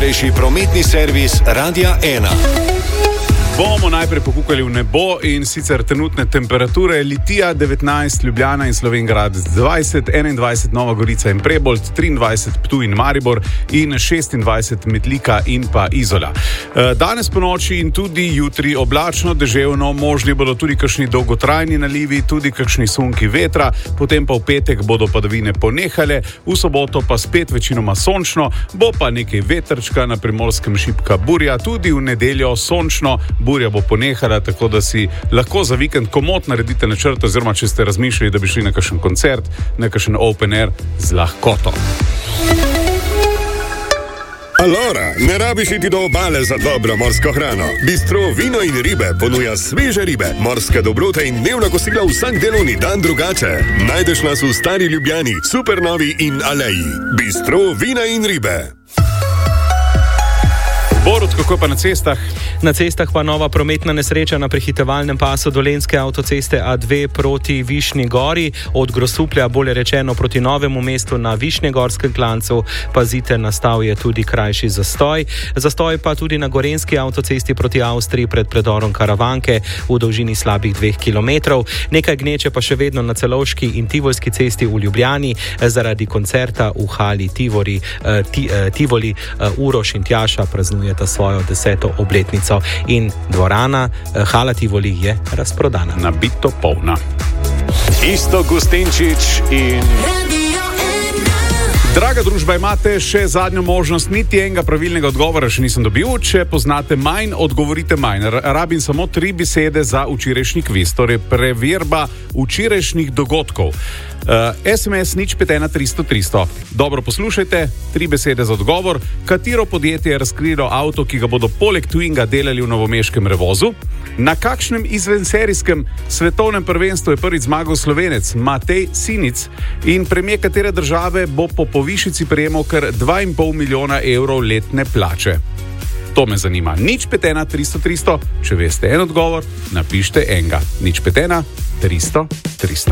najhitrejši prometni servis Radia 1. Bomo najprej pokukali v nebo in sicer trenutne temperature: Litija 19, Ljubljana in Slovenj Gradec 20, 21 Nova Gorica in Prebold, 23 Ptuj in Maribor in 26 Metlika in pa Izola. Danes po noči in tudi jutri oblačno, deževno, možni bodo tudi kakšni dolgotrajni nalivi, tudi kakšni sunki vetra, potem pa v petek bodo padavine ponehale, v soboto pa spet večinoma sončno, bo pa nekaj vetrčka, na Primorskem šibka burja, tudi v nedeljo sončno. Burja bo ponehala, tako da si lahko za vikend komot naredite načrt, oziroma če ste razmišljali, da bi šli na kakšen koncert, na kakšen open air, z lahkoto. Alora, ne rabiš iti do obale za dobro morsko hrano. Bistro Vino in ribe ponuja sveže ribe, morske dobrote in dnevna kosila vsak delovni dan drugače. Najdeš nas v Stari Ljubljani, Supernovi in Aleji. Bistro Vina in ribe. Borut, kako pa na cestah? Na cestah pa nova prometna nesreča na prehitevalnem pasu Dolenjske avtoceste A2 proti Višnji Gori, od Grosuplja bolje rečeno proti Novemu mestu na Višnjegorskem klancu. Pazite, nastal je tudi krajši zastoj. Zastoj pa tudi na Gorenjski avtocesti proti Avstriji pred predorom Karavanke v dolžini slabih 2 kilometrov. Nekaj gneče pa še vedno na Celovški in Tivolski cesti v Ljubljani zaradi koncerta v hali Tivoli. Uroš in Tjaša praznujeta svojo 10. obletnico in dvorana hala Tivoli je razprodana. Nabito polna. Isto Gustinčič in... Draga družba, imate še zadnjo možnost, niti enega pravilnega odgovora še nisem dobil. Če poznate manj, odgovorite manj. Rabim samo 3 besede za včerajšnji kviz, torej preverba včerajšnjih dogodkov. SMS 051 300 300. Dobro poslušajte, 3 besede za odgovor. Katero podjetje je razkrilo avto, ki ga bodo poleg Twinga delali v novomeškem Revozu? Na kakšnem izvenserijskem svetovnem prvenstvu je prvič zmagal Slovenec Matej Sinic? In premijer katere države bo po povišici prejemal kar 2,5 milijona evrov letne plače? To me zanima. 051 300 300. Če veste en odgovor, napište enega. 051 300 300.